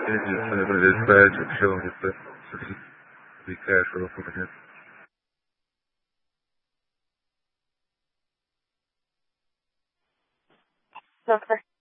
dispatch, show me the be careful for the Doctor.